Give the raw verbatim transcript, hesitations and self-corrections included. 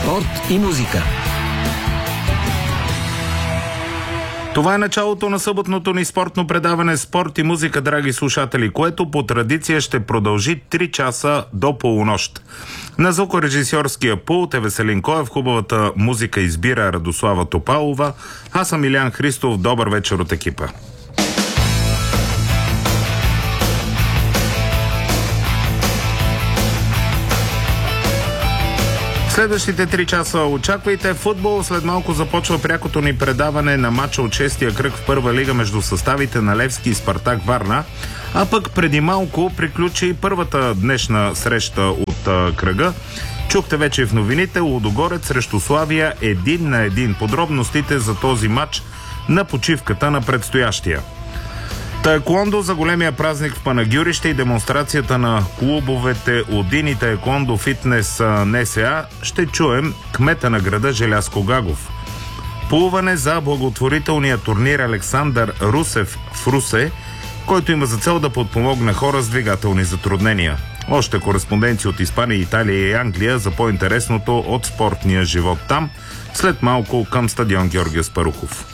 спорт и музика. Това е началото на съботното ни спортно предаване "Спорт и музика", драги слушатели, което по традиция ще продължи три часа до полунощ. На звукорежисьорския пулт е Веселин Коев, хубавата музика избира Радослава Топалова. Аз съм Илян Христов, добър вечер от екипа. Следващите три часа очаквайте футбол. След малко започва прякото ни предаване на матча от шестия кръг в първа лига между съставите на Левски и Спартак Варна. А пък преди малко приключи първата днешна среща от а, кръга. Чухте вече в новините: Лудогорец срещу Славия един на един. Подробностите за този матч на почивката на предстоящия. Таеквондо за големия празник в Панагюрище и демонстрацията на клубовете Один и Таеквондо Фитнес НСА ще чуем кмета на града Желязко Гагов. Плуване за благотворителния турнир Александър Русев в Русе, който има за цел да подпомогне хора с двигателни затруднения. Още кореспонденции от Испания, Италия и Англия за по-интересното от спортния живот там, след малко към стадион Георги Аспарухов.